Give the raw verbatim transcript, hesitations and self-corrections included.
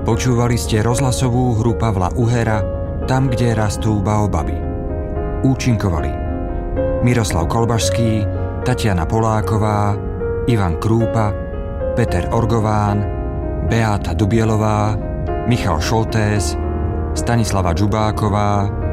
Počúvali ste rozhlasovú hru Pavla Uhera Tam, kde rastú baobaby. Účinkovali Miroslav Kolbašský, Tatiana Poláková, Ivan Krúpa, Peter Orgován, Beáta Dubielová, Michal Šoltés, Stanislava Džubáková,